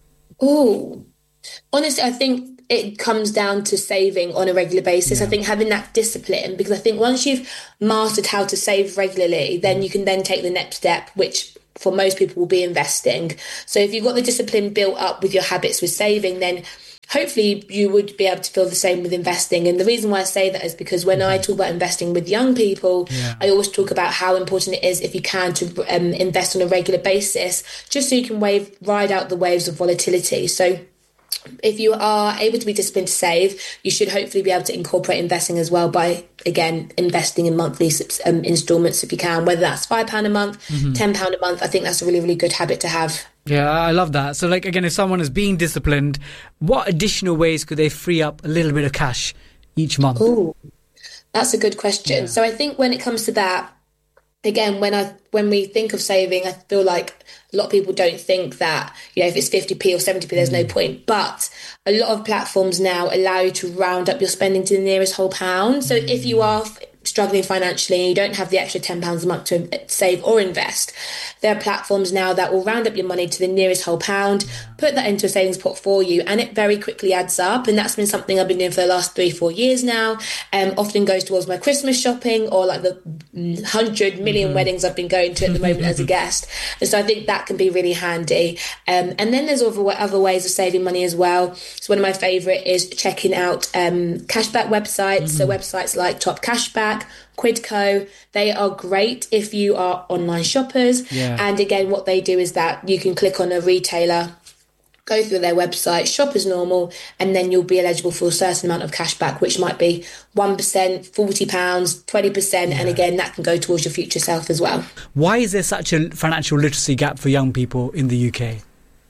Oh, honestly, I think it comes down to saving on a regular basis. I think having that discipline, because I think once you've mastered how to save regularly, then you can then take the next step, which for most people will be investing. So if you've got the discipline built up with your habits with saving, then hopefully you would be able to feel the same with investing. And the reason why I say that is because when I talk about investing with young people, Yeah. I always talk about how important it is, if you can, to um, invest on a regular basis, just so you can wave, ride out the waves of volatility. So if you are able to be disciplined to save, you should hopefully be able to incorporate investing as well by, again, investing in monthly um, instalments if you can, whether that's five pounds a month, Mhm. ten pounds a month. I think that's a really, really good habit to have. Yeah, I love that. So, like, again, if someone is being disciplined, what additional ways could they free up a little bit of cash each month? Ooh, that's a good question. So I think when it comes to that, again, when I when we think of saving, I feel like a lot of people don't think that, you know, if it's fifty p or seventy p, there's no point. But a lot of platforms now allow you to round up your spending to the nearest whole pound. So if you are f- struggling financially and you don't have the extra ten pounds a month to save or invest, there are platforms now that will round up your money to the nearest whole pound, put that into a savings pot for you, and it very quickly adds up. And that's been something I've been doing for the last three, four years now. Um, often goes towards my Christmas shopping or like the hundred million Mhm. weddings I've been going to at the moment as a guest. And so I think that can be really handy. Um, and then there's other, other ways of saving money as well. So one of my favourite is checking out um, cashback websites. So websites like Top Cashback, Quidco, they are great if you are online shoppers. Yeah. And again, what they do is that you can click on a retailer, go through their website, shop as normal, and then you'll be eligible for a certain amount of cash back, which might be one percent, forty pounds, twenty percent. And again, that can go towards your future self as well. Why is there such a financial literacy gap for young people in the U K?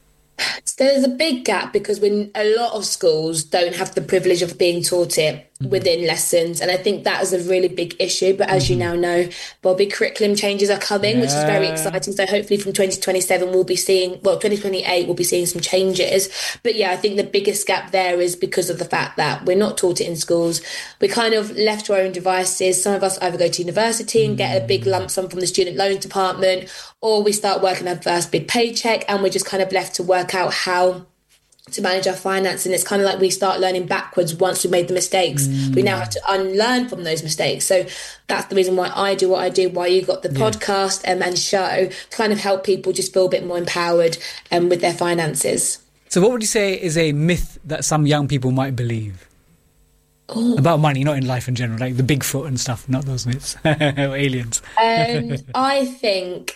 So there's a big gap because when a lot of schools don't have the privilege of being taught it within lessons, and I think that is a really big issue. But as you now know, Bobby, curriculum changes are coming, which is very Yeah. exciting. So hopefully from twenty twenty-seven we'll be seeing, well, twenty twenty-eight we'll be seeing some changes. But yeah, I think the biggest gap there is because of the fact that we're not taught it in schools. We're kind of left to our own devices. Some of us either go to university and get a big lump sum from the student loans department, or we start working our first big paycheck and we're just kind of left to work out how to manage our finance. And it's kind of like we start learning backwards once we've made the mistakes. We now have to unlearn from those mistakes. So that's the reason why I do what I do, why you got the Yeah. podcast um, and show, to kind of help people just feel a bit more empowered um, with their finances. So what would you say is a myth that some young people might believe? Oh. About money, not in life in general, like the Bigfoot and stuff, not those myths. Or aliens. Um, I think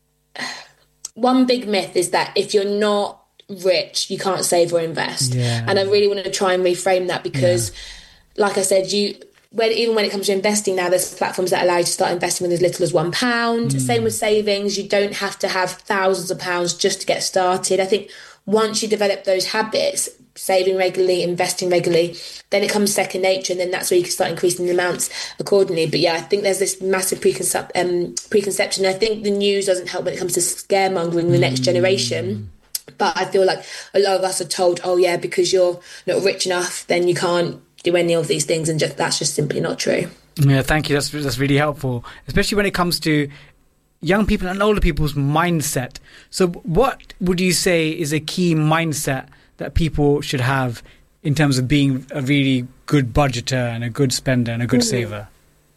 one big myth is that if you're not rich, you can't save or invest. Yeah. And I really want to try and reframe that because, like I said, you when even when it comes to investing now, there's platforms that allow you to start investing with as little as one pound. Mm. Same with savings. You don't have to have thousands of pounds just to get started. I think once you develop those habits, saving regularly, investing regularly, then it comes second nature, and then that's where you can start increasing the amounts accordingly. But yeah, I think there's this massive preconcep- um, preconception. I think the news doesn't help when it comes to scaremongering the next generation. But I feel like a lot of us are told, oh yeah, because you're not rich enough, then you can't do any of these things, and just, that's just simply not true. Yeah, thank you. That's that's really helpful, especially when it comes to young people and older people's mindset. So what would you say is a key mindset that people should have in terms of being a really good budgeter and a good spender and a good Mhm. saver?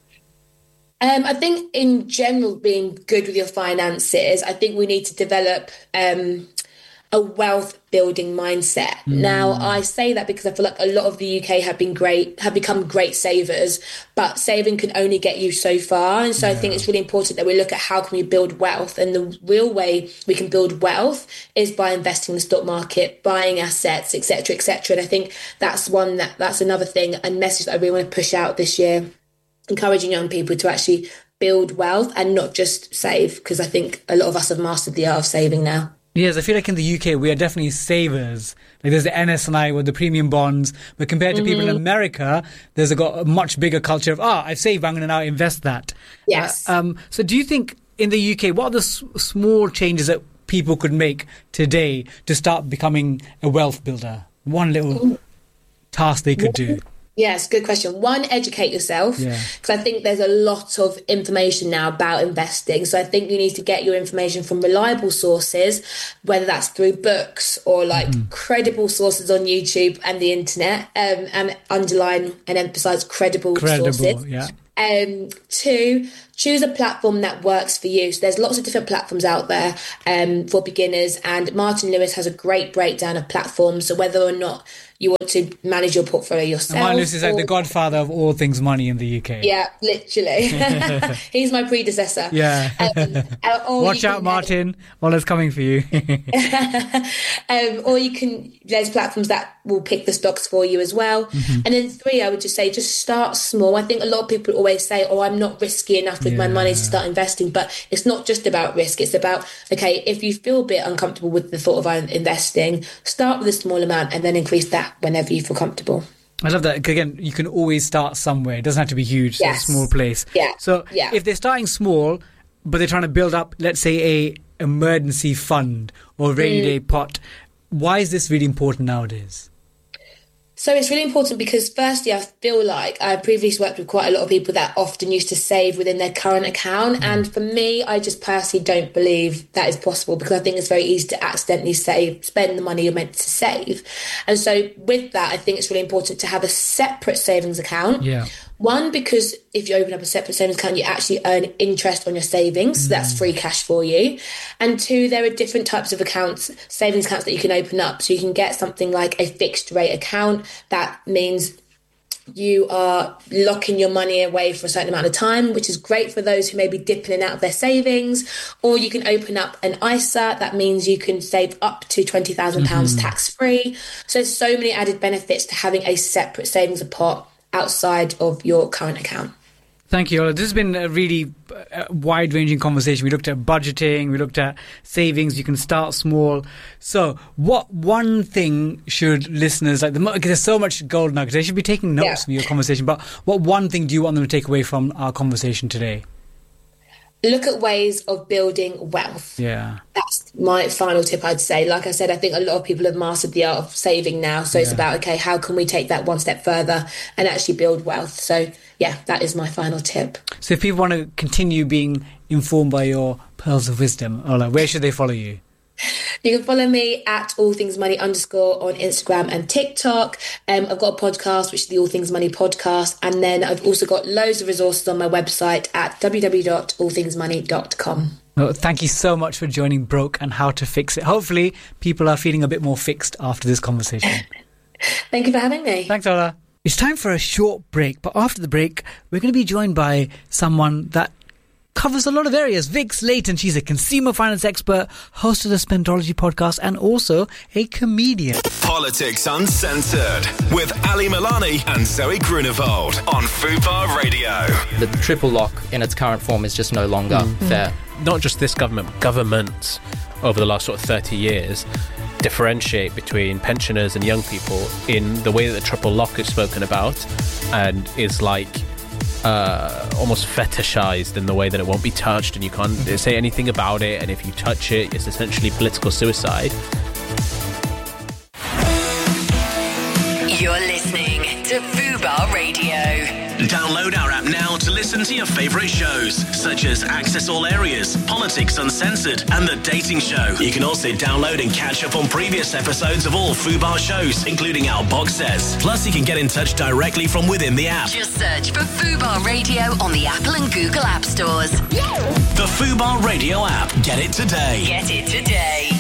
Um, I think in general, being good with your finances, I think we need to develop um, a wealth building mindset. Mm. Now, I say that because I feel like a lot of the U K have been great, have become great savers, but saving can only get you so far. And so I think it's really important that we look at how can we build wealth. And the real way we can build wealth is by investing in the stock market, buying assets, et cetera, et cetera. And I think that's one that that's another thing, a message that I really want to push out this year, encouraging young people to actually build wealth and not just save, because I think a lot of us have mastered the art of saving now. Yes, I feel like in the U K, we are definitely savers. Like there's the N S and I with the premium bonds. But compared to mm-hmm. people in America, there's a, got a much bigger culture of, ah, I've saved, I'm going to now invest that. Yes. Uh, um, so do you think in the U K, what are the s- small changes that people could make today to start becoming a wealth builder? One little task they could do. Yes, good question. One, educate yourself, because yeah. I think there's a lot of information now about investing. So I think you need to get your information from reliable sources, whether that's through books or like mm-hmm. credible sources on YouTube and the internet, um, and underline and emphasize credible, credible sources. Yeah. Um, two, choose a platform that works for you. So there's lots of different platforms out there um, for beginners, and Martin Lewis has a great breakdown of platforms. So whether or not you want to manage your portfolio yourself. Martin Lewis is like the godfather of all things money in the U K. Yeah, literally. He's my predecessor. Yeah. Um, Watch out, Martin. Well, it's coming for you. um, or you can, there's platforms that will pick the stocks for you as well. Mm-hmm. And then three, I would just say, just start small. I think a lot of people always say, oh, I'm not risky enough with yeah. my money to start investing. But it's not just about risk. It's about, okay, if you feel a bit uncomfortable with the thought of investing, start with a small amount and then increase that whenever you feel comfortable. I love that. Again, you can always start somewhere. It doesn't have to be huge. Yes. It's a small place. Yeah. So yeah. if they're starting small, but they're trying to build up, let's say, a emergency fund or rainy mm. day pot, why is this really important nowadays? So it's really important because firstly, I feel like I previously worked with quite a lot of people that often used to save within their current account. Mm. And for me, I just personally don't believe that is possible, because I think it's very easy to accidentally save, spend the money you're meant to save. And so with that, I think it's really important to have a separate savings account. Yeah. One, because if you open up a separate savings account, you actually earn interest on your savings. So that's free cash for you. And two, there are different types of accounts, savings accounts that you can open up. So you can get something like a fixed rate account. That means you are locking your money away for a certain amount of time, which is great for those who may be dipping in and out of their savings. Or you can open up an I S A. That means you can save up to twenty thousand pounds mm-hmm. tax-free. So there's so many added benefits to having a separate savings pot outside of your current account. Thank you, Ola. This has been a really uh, wide-ranging conversation. We looked at budgeting, we looked at savings. You can start small. So what one thing should listeners, like the, because there's so much gold nuggets, they should be taking notes yeah. from your conversation, but what one thing do you want them to take away from our conversation today? Look at ways of building wealth. Yeah. That's my final tip, I'd say. Like I said, I think a lot of people have mastered the art of saving now. So yeah. it's about, okay, how can we take that one step further and actually build wealth? So, yeah, that is my final tip. So if people want to continue being informed by your pearls of wisdom, Ola, where should they follow you? You can follow me at All Things Money underscore on Instagram and TikTok. Um, I've got a podcast, which is the All Things Money podcast. And then I've also got loads of resources on my website at w w w dot all things money dot com. Well, thank you so much for joining Broke and How to Fix It. Hopefully people are feeling a bit more fixed after this conversation. Thank you for having me. Thanks, Ola. It's time for a short break, but after the break, we're going to be joined by someone that covers a lot of areas. Vix Layton, she's a consumer finance expert, host of the Spendology podcast, and also a comedian. Politics Uncensored with Ali Milani and Zoe Grunewald on Fubar Radio. The triple lock in its current form is just no longer mm. fair. Not just this government, but governments over the last sort of thirty years differentiate between pensioners and young people in the way that the triple lock is spoken about and is like Uh, almost fetishized in the way that it won't be touched and you can't say anything about it, and if you touch it, it's essentially political suicide. You're listening to Fubar Radio. Download our app now to listen to your favourite shows, such as Access All Areas, Politics Uncensored, and The Dating Show. You can also download and catch up on previous episodes of all Fubar shows, including our box sets. Plus, you can get in touch directly from within the app. Just search for Fubar Radio on the Apple and Google App Stores. The Fubar Radio app. Get it today. Get it today.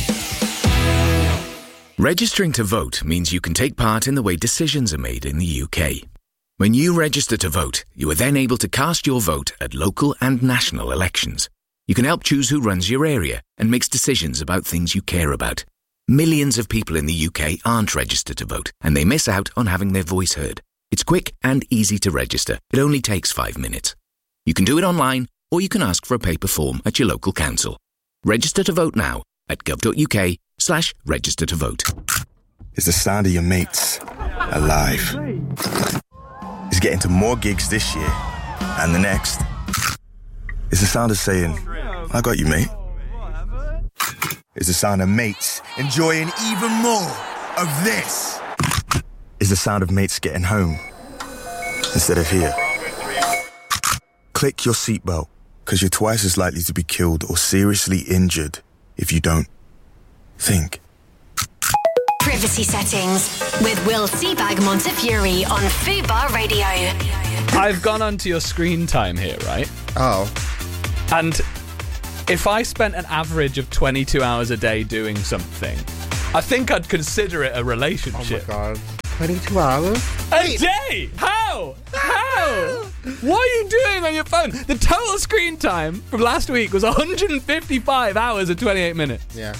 Registering to vote means you can take part in the way decisions are made in the U K. When you register to vote, you are then able to cast your vote at local and national elections. You can help choose who runs your area and makes decisions about things you care about. Millions of people in the U K aren't registered to vote, and they miss out on having their voice heard. It's quick and easy to register. It only takes five minutes. You can do it online, or you can ask for a paper form at your local council. Register to vote now at gov.uk slash register to vote. It's the sound of your mates alive. It's getting to more gigs this year and the next. It's the sound of saying, I got you, mate. It's the sound of mates enjoying even more of this. It's the sound of mates getting home instead of here. Click your seatbelt, because you're twice as likely to be killed or seriously injured if you don't think. Privacy settings with Will Seabag Montefiore on Fubar Radio. I've gone onto your screen time here, right? Oh. And if I spent an average of twenty-two hours a day doing something, I think I'd consider it a relationship. Oh my God. twenty-two hours? A day? How? How? What are you doing on your phone? The total screen time from last week was one hundred fifty-five hours and twenty-eight minutes. Yeah.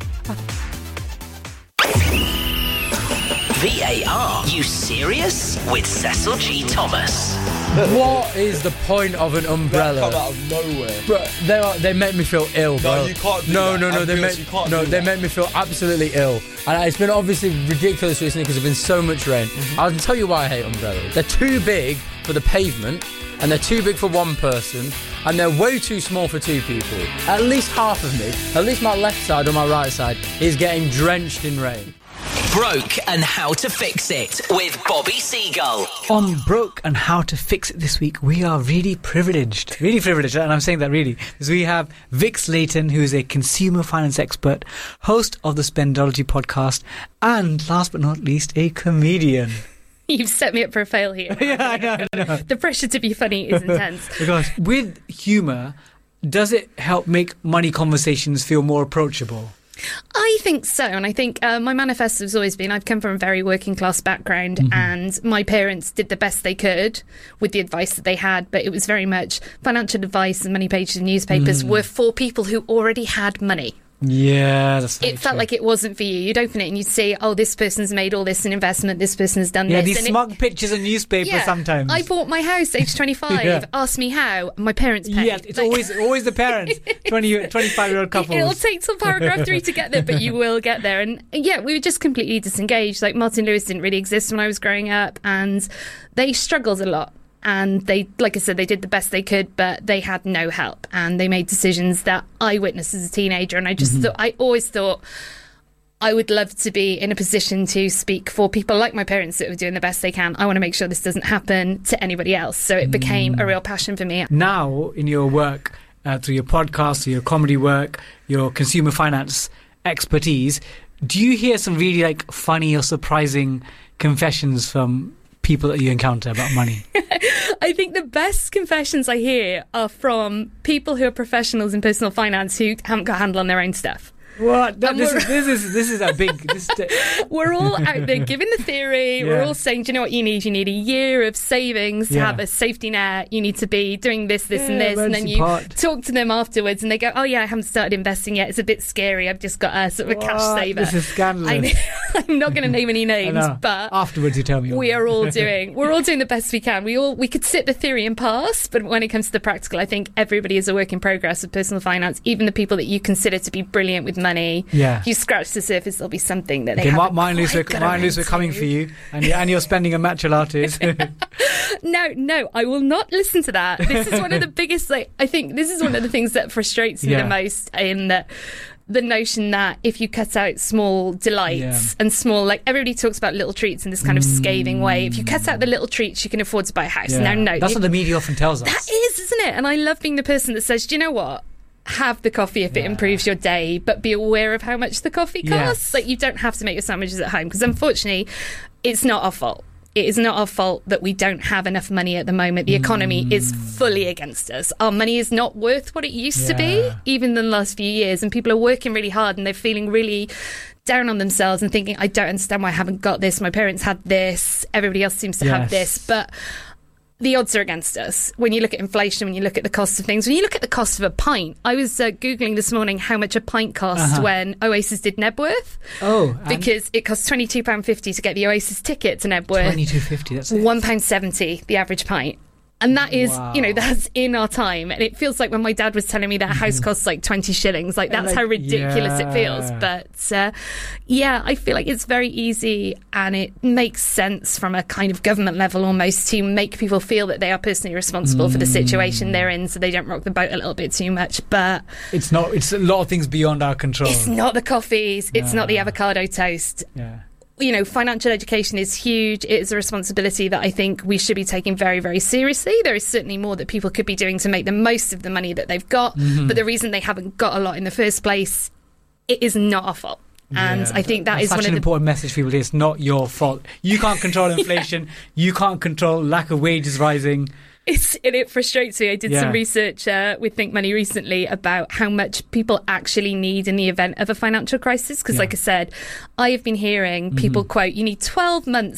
V A R, you serious? With Cecil G. Thomas. What is the point of an umbrella? That come out of nowhere. Bro, they are, they make me feel ill, bro. No, you can't do no, that. No, no, no. They Ambulance, make you can't no, do they that. make me feel absolutely ill, and it's been obviously ridiculous recently because there's been so much rain. Mm-hmm. I'll tell you why I hate umbrellas. They're too big for the pavement, and they're too big for one person, and they're way too small for two people. At least half of me, at least my left side or my right side, is getting drenched in rain. Broke and How to Fix It with Bobby Seagull. On Broke and How to Fix It this week, we are really privileged. Really privileged, and I'm saying that really, because we have Vic Slayton, who is a consumer finance expert, host of the Spendology podcast, and last but not least, a comedian. You've set me up for a fail here. Yeah, I know, I know. The pressure to be funny is intense. Because with humour, does it help make money conversations feel more approachable? I think so, and I think uh, my manifesto has always been I've come from a very working class background, mm-hmm. and my parents did the best they could with the advice that they had, but it was very much financial advice, and many pages of newspapers mm. were for people who already had money. Yeah, that's it felt true. like it wasn't for you. You'd open it and you'd see, oh, this person's made all this in investment, this person's done yeah, this. Yeah, these and smug it, pictures in newspapers yeah, sometimes. I bought my house age twenty-five. yeah. Ask me how. My parents paid. Yeah, it's like, always always the parents. twenty, twenty-five-year-old couples. It'll take till paragraph three to get there, but you will get there. And yeah, we were just completely disengaged. Like Martin Lewis didn't really exist when I was growing up, and they struggled a lot. And they, like I said, they did the best they could, but they had no help. And they made decisions that I witnessed as a teenager. And I just mm-hmm. thought, I always thought I would love to be in a position to speak for people like my parents that were doing the best they can. I want to make sure this doesn't happen to anybody else. So it became mm. a real passion for me. Now, in your work, uh, through your podcast, through your comedy work, your consumer finance expertise, do you hear some really like funny or surprising confessions from people that you encounter about money? I think the best confessions I hear are from people who are professionals in personal finance who haven't got a handle on their own stuff. What? That, this, is, this is this is a big... This we're all out there giving the theory. Yeah. We're all saying, do you know what you need? You need a year of savings to yeah. have a safety net. You need to be doing this, this yeah, and this. And then you part. talk to them afterwards and they go, oh yeah, I haven't started investing yet. It's a bit scary. I've just got a sort of a cash saver. This is scandalous. I, I'm not going to name any names, but... Afterwards you tell me. We are all doing... We're all doing the best we can. We all we could sit the theory and pass, but when it comes to the practical, I think everybody is a work in progress with personal finance. Even the people that you consider to be brilliant with money. Yeah. You scratch the surface, there'll be something that they okay, haven't mine loose, we're, mine loose, we're coming for you, and, you, and you're spending a matcha lattes. no, no, I will not listen to that. This is one of the biggest, like, I think this is one of the things that frustrates me yeah. the most in the, the notion that if you cut out small delights yeah. and small, like, everybody talks about little treats in this kind of mm. scathing way. If you cut out the little treats, you can afford to buy a house. Yeah. Now, no. That's it, what the media often tells us. That is, isn't it? And I love being the person that says, do you know what? Have the coffee if it yeah. improves your day, but be aware of how much the coffee costs. Yes. Like, you don't have to make your sandwiches at home, because unfortunately it's not our fault. It is not our fault that we don't have enough money at the moment. The economy mm. is fully against us. Our money is not worth what it used yeah. to be, even in the last few years, and people are working really hard and they're feeling really down on themselves and thinking, I don't understand why I haven't got this. My parents had this, everybody else seems to yes. have this. But the odds are against us. When you look at inflation, when you look at the cost of things, when you look at the cost of a pint, I was uh, Googling this morning how much a pint cost uh-huh. when Oasis did Nebworth. Oh. Because it cost twenty-two pounds fifty to get the Oasis ticket to Nebworth. twenty-two pounds fifty, that's it. one pound seventy, the average pint. And that is, Wow. you know, that's in our time. And it feels like when my dad was telling me that a house costs like twenty shillings, like that's Like, how ridiculous yeah. it feels. But uh, yeah, I feel like it's very easy and it makes sense from a kind of government level almost to make people feel that they are personally responsible for the situation they're in so they don't rock the boat a little bit too much. But It's not. It's a lot of things beyond our control. it's not the coffees, it's No. not the avocado toast. Yeah. You know, financial education is huge. It is a responsibility that I think we should be taking very, very seriously. There is certainly more that people could be doing to make the most of the money that they've got. Mhm. But the reason they haven't got a lot in the first place, it is not our fault. And Yeah. I think that That's is such one an of the important message for people. It's not your fault. You can't control inflation. You can't control lack of wages rising. It's, and it frustrates me. I did Yeah. some research uh, with Think Money recently about how much people actually need in the event of a financial crisis. Because, Yeah. like I said, I have been hearing people Mhm. quote, you need twelve months